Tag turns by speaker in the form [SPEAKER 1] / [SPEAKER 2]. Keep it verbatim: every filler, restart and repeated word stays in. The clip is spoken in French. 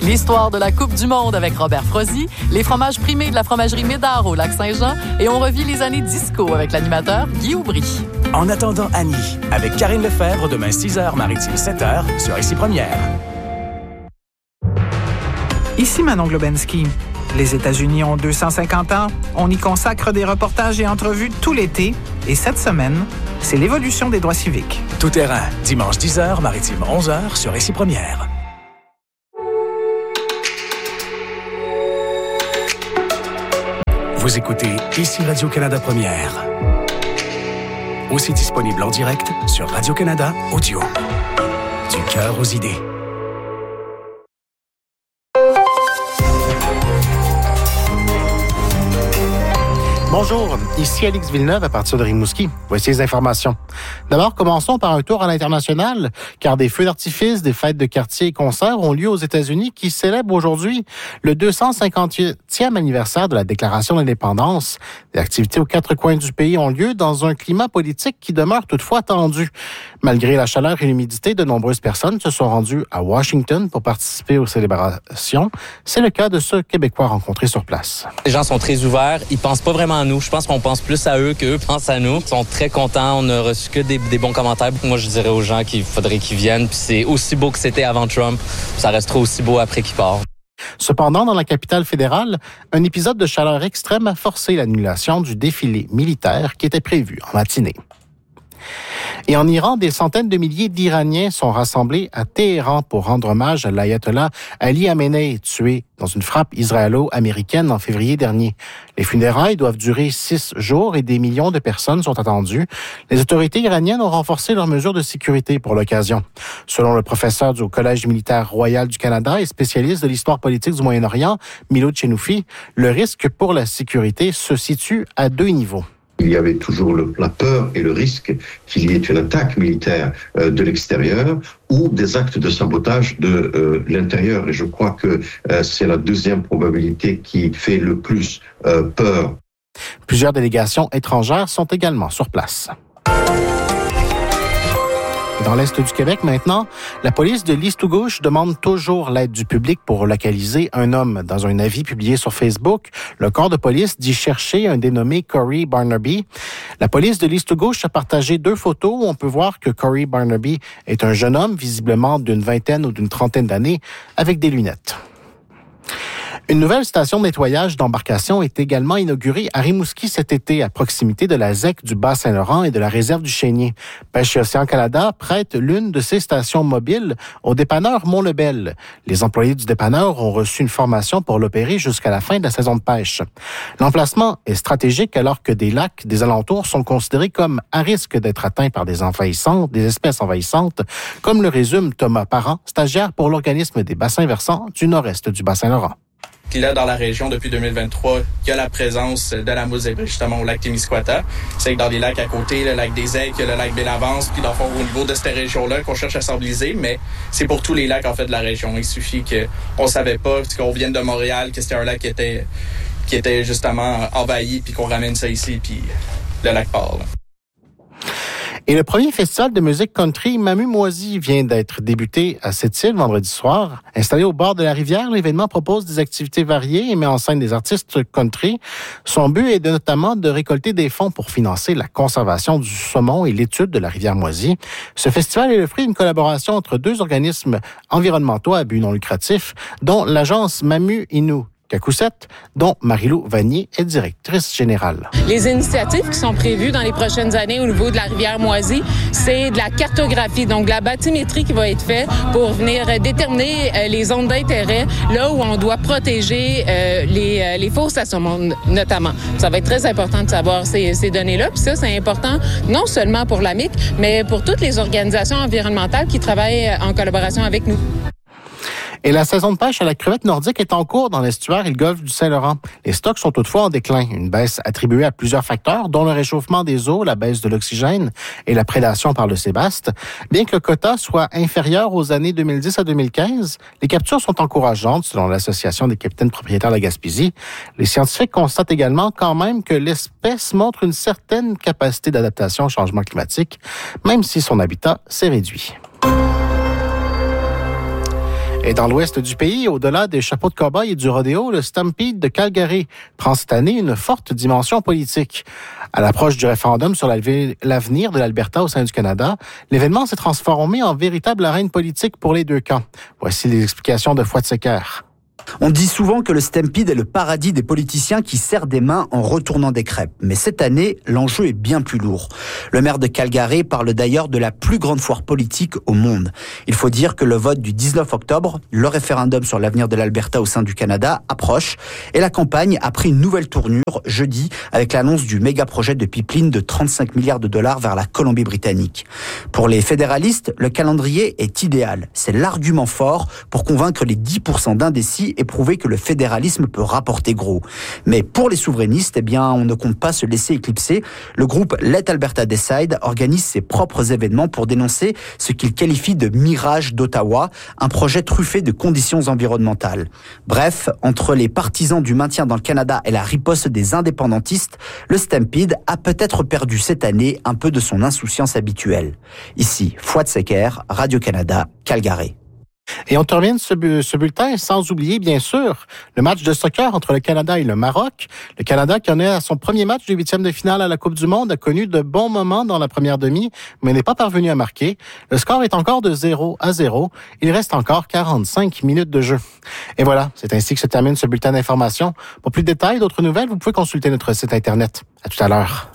[SPEAKER 1] L'histoire de la Coupe du Monde avec Robert Frozy, les fromages primés de la fromagerie Médard au Lac-Saint-Jean et on revit les années disco avec l'animateur Guy Aubry.
[SPEAKER 2] En attendant Annie, avec Karine Lefebvre, demain six heures, Maritime sept heures, sur Ici Première.
[SPEAKER 3] Ici Manon Globensky. Les États-Unis ont deux cent cinquante ans. On y consacre des reportages et entrevues tout l'été. Et cette semaine, c'est l'évolution des droits civiques.
[SPEAKER 2] Tout terrain, dimanche dix heures, Maritime onze heures, sur Ici Première. Vous écoutez Ici Radio-Canada Première. Aussi disponible en direct sur Radio-Canada Audio. Du cœur aux idées.
[SPEAKER 4] Bonjour, ici Alix Villeneuve à partir de Rimouski. Voici les informations. D'abord, commençons par un tour à l'international, car des feux d'artifice, des fêtes de quartier et concerts ont lieu aux États-Unis qui célèbrent aujourd'hui le deux cent cinquantième anniversaire de la Déclaration d'indépendance. Des activités aux quatre coins du pays ont lieu dans un climat politique qui demeure toutefois tendu. Malgré la chaleur et l'humidité, de nombreuses personnes se sont rendues à Washington pour participer aux célébrations. C'est le cas de ce Québécois rencontré sur place.
[SPEAKER 5] Les gens sont très ouverts, ils pensent pas vraiment à nous. Je pense qu'on pense plus à eux qu'eux pensent à nous. Ils sont très contents, on n'a reçu que des, des bons commentaires. Moi, je dirais aux gens qu'il faudrait qu'ils viennent. Puis c'est aussi beau que c'était avant Trump, ça restera aussi beau après qu'il part.
[SPEAKER 4] Cependant, dans la capitale fédérale, un épisode de chaleur extrême a forcé l'annulation du défilé militaire qui était prévu en matinée. Et en Iran, des centaines de milliers d'Iraniens sont rassemblés à Téhéran pour rendre hommage à l'ayatollah Ali Khamenei, tué dans une frappe israélo-américaine en février dernier. Les funérailles doivent durer six jours et des millions de personnes sont attendues. Les autorités iraniennes ont renforcé leurs mesures de sécurité pour l'occasion. Selon le professeur du Collège militaire royal du Canada et spécialiste de l'histoire politique du Moyen-Orient, Milo Tchenoufi, le risque pour la sécurité se situe à deux niveaux.
[SPEAKER 6] Il y avait toujours le, la peur et le risque qu'il y ait une attaque militaire euh, de l'extérieur ou des actes de sabotage de euh, l'intérieur. Et je crois que euh, c'est la deuxième probabilité qui fait le plus euh, peur.
[SPEAKER 4] Plusieurs délégations étrangères sont également sur place. Dans l'Est du Québec, maintenant, la police de Listowgauche demande toujours l'aide du public pour localiser un homme. Dans un avis publié sur Facebook, le corps de police dit chercher un dénommé Corey Barnaby. La police de Listowgauche a partagé deux photos où on peut voir que Corey Barnaby est un jeune homme, visiblement d'une vingtaine ou d'une trentaine d'années, avec des lunettes. Une nouvelle station de nettoyage d'embarcation est également inaugurée à Rimouski cet été, à proximité de la Z E C du Bas-Saint-Laurent et de la réserve du Chénier. Pêche et Océan Canada prête l'une de ces stations mobiles au dépanneur Mont-Lebel. Les employés du dépanneur ont reçu une formation pour l'opérer jusqu'à la fin de la saison de pêche. L'emplacement est stratégique alors que des lacs des alentours sont considérés comme à risque d'être atteints par des envahissantes, des espèces envahissantes, comme le résume Thomas Parent, stagiaire pour l'organisme des bassins versants du nord-est du Bas-Saint-Laurent.
[SPEAKER 7] Puis là, dans la région, depuis deux mille vingt-trois, il y a la présence de la mousse zébrée, justement, au lac Témiscouata. C'est que dans les lacs à côté, le lac des Aigles, le lac Bénavance, puis dans le fond, au niveau de cette région-là, qu'on cherche à stabiliser, mais c'est pour tous les lacs, en fait, de la région. Il suffit qu'on savait pas, parce qu'on vienne de Montréal, que c'était un lac qui était, qui était justement envahi, puis qu'on ramène ça ici, puis le lac part, là.
[SPEAKER 4] Et le premier festival de musique country Mamu-Moisy vient d'être débuté à Sept-Îles vendredi soir. Installé au bord de la rivière, l'événement propose des activités variées et met en scène des artistes country. Son but est de, notamment de récolter des fonds pour financer la conservation du saumon et l'étude de la rivière Moisy. Ce festival est le fruit d'une collaboration entre deux organismes environnementaux à but non lucratif, dont l'agence Mamu-Inu Kakusette, dont Marie-Lou Vanier est directrice générale.
[SPEAKER 8] Les initiatives qui sont prévues dans les prochaines années au niveau de la rivière Moisy, c'est de la cartographie, donc de la bathymétrie qui va être faite pour venir déterminer euh, les zones d'intérêt, là où on doit protéger euh, les, euh, les fosses à saumon notamment. Ça va être très important de savoir ces, ces données-là, puis ça, c'est important non seulement pour l'A M I C, mais pour toutes les organisations environnementales qui travaillent en collaboration avec nous.
[SPEAKER 4] Et la saison de pêche à la crevette nordique est en cours dans l'estuaire et le golfe du Saint-Laurent. Les stocks sont toutefois en déclin. Une baisse attribuée à plusieurs facteurs, dont le réchauffement des eaux, la baisse de l'oxygène et la prédation par le sébaste. Bien que le quota soit inférieur aux années deux mille dix à deux mille quinze, les captures sont encourageantes selon l'Association des capitaines propriétaires de la Gaspésie. Les scientifiques constatent également quand même que l'espèce montre une certaine capacité d'adaptation au changement climatique, même si son habitat s'est réduit. Et dans l'ouest du pays, au-delà des chapeaux de cow-boy et du rodéo, le Stampede de Calgary prend cette année une forte dimension politique. À l'approche du référendum sur l'avenir de l'Alberta au sein du Canada, l'événement s'est transformé en véritable arène politique pour les deux camps. Voici les explications de Fouad Secker.
[SPEAKER 9] On dit souvent que le Stampede est le paradis des politiciens qui serrent des mains en retournant des crêpes. Mais cette année, l'enjeu est bien plus lourd. Le maire de Calgary parle d'ailleurs de la plus grande foire politique au monde. Il faut dire que le vote du dix-neuf octobre, le référendum sur l'avenir de l'Alberta au sein du Canada, approche. Et la campagne a pris une nouvelle tournure jeudi avec l'annonce du méga projet de pipeline de trente-cinq milliards de dollars vers la Colombie-Britannique. Pour les fédéralistes, le calendrier est idéal. C'est l'argument fort pour convaincre les dix pour cent d'indécis et prouver que le fédéralisme peut rapporter gros. Mais pour les souverainistes, eh bien, on ne compte pas se laisser éclipser. Le groupe Let Alberta Decide organise ses propres événements pour dénoncer ce qu'il qualifie de mirage d'Ottawa, un projet truffé de conditions environnementales. Bref, entre les partisans du maintien dans le Canada et la riposte des indépendantistes, le Stampede a peut-être perdu cette année un peu de son insouciance habituelle. Ici, Fouad Secker, Radio-Canada, Calgary.
[SPEAKER 4] Et on termine ce, bu- ce bulletin sans oublier, bien sûr, le match de soccer entre le Canada et le Maroc. Le Canada, qui en est à son premier match du huitième de finale à la Coupe du Monde, a connu de bons moments dans la première demi, mais n'est pas parvenu à marquer. Le score est encore de zéro à zéro. Il reste encore quarante-cinq minutes de jeu. Et voilà, c'est ainsi que se termine ce bulletin d'information. Pour plus de détails, d'autres nouvelles, vous pouvez consulter notre site Internet. À tout à l'heure.